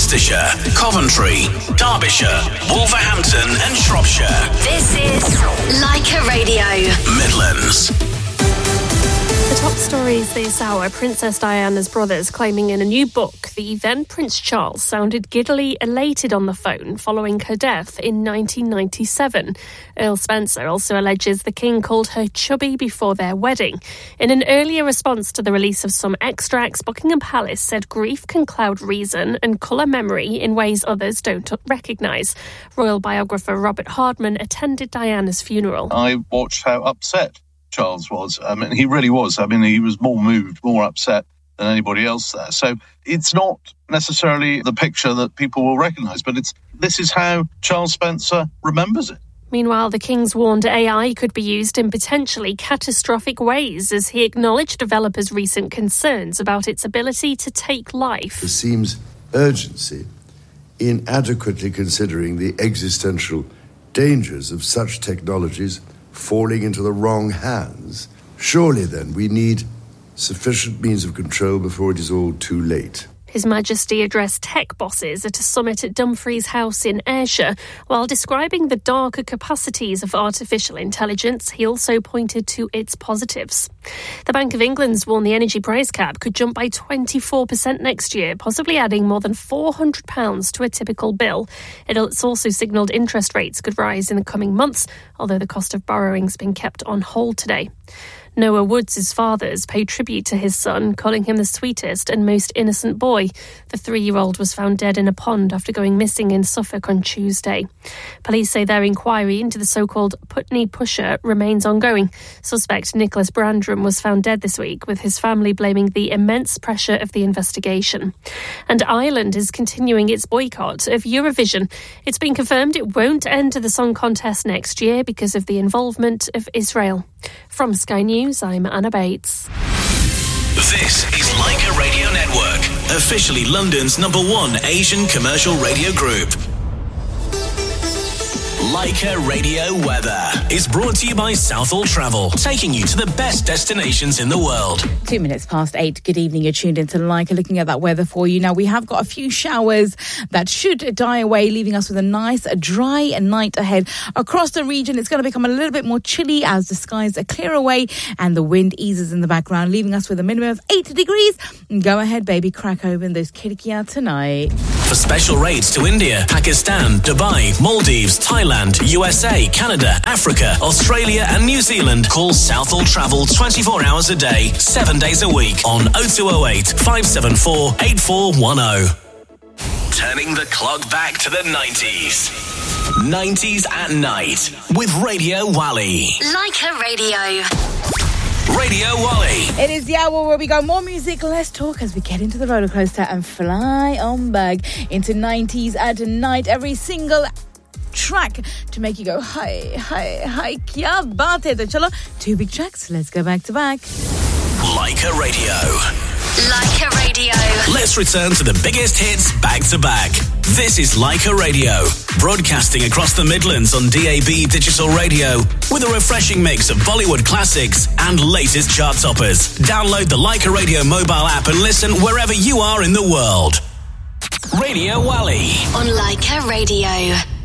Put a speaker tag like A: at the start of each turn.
A: Worcestershire, Coventry, Derbyshire, Wolverhampton and Shropshire.
B: This is Leica Radio.
A: Midlands.
C: The top stories this hour, Princess Diana's brothers claiming in a new book the then Prince Charles sounded giddily elated on the phone following her death in 1997. Earl Spencer also alleges the King called her chubby before their wedding. In an earlier response to the release of some extracts, Buckingham Palace said grief can cloud reason and colour memory in ways others don't recognise. Royal biographer Robert Hardman attended Diana's funeral.
D: I watched how upset Charles was. I mean, he really was. I mean, he was more moved, more upset than anybody else there. So it's not necessarily the picture that people will recognise, but this is how Charles Spencer remembers it.
C: Meanwhile, the King's warned AI could be used in potentially catastrophic ways as he acknowledged developers' recent concerns about its ability to take life.
E: There seems urgency in adequately considering the existential dangers of such technologies falling into the wrong hands. Surely, then, we need sufficient means of control before it is all too late.
C: His Majesty addressed tech bosses at a summit at Dumfries House in Ayrshire. While describing the darker capacities of artificial intelligence, he also pointed to its positives. The Bank of England's warned the energy price cap could jump by 24% next year, possibly adding more than £400 to a typical bill. It's also signalled interest rates could rise in the coming months, although the cost of borrowing's been kept on hold today. Noah Woods' fathers paid tribute to his son, calling him the sweetest and most innocent boy. The 3-year-old was found dead in a pond after going missing in Suffolk on Tuesday. Police say their inquiry into the so-called Putney Pusher remains ongoing. Suspect Nicholas Brandram was found dead this week, with his family blaming the immense pressure of the investigation. And Ireland is continuing its boycott of Eurovision. It's been confirmed it won't enter the song contest next year because of the involvement of Israel. From Sky News, I'm Anna Bates.
A: This is Leica Radio Network, officially London's #1 Asian commercial radio group. Leica Radio Weather is brought to you by Southall Travel, taking you to the best destinations in the world.
F: 2 minutes past 8. Good evening. You're tuned into Leica, looking at that weather for you. Now, we have got a few showers that should die away, leaving us with a nice, dry night ahead. Across the region, it's going to become a little bit more chilly as the skies clear away and the wind eases in the background, leaving us with a minimum of 8 degrees. Go ahead, baby, crack open those khidkiyan tonight.
A: For special rates to India, Pakistan, Dubai, Maldives, Thailand, USA, Canada, Africa, Australia and New Zealand, call Southall Travel 24 hours a day, 7 days a week on 0208 574 8410. Turning the clock back to the 90s. 90s at night with Radio Wally.
B: Leica Radio.
A: Radio Wally.
F: It is the hour where we go more music, less talk as we get into the roller coaster and fly on back into 90s at night. Every single track to make you go hi, hi, hi, kya baat hai. To chalo, 2 big tracks. Let's go back to back.
A: Leica Radio.
B: Leica Radio.
A: Let's return to the biggest hits back to back. This is Leica Radio, broadcasting across the Midlands on DAB digital radio with a refreshing mix of Bollywood classics and latest chart toppers. Download the Leica Radio mobile app and listen wherever you are in the world. Radio Wally
B: On Leica Radio.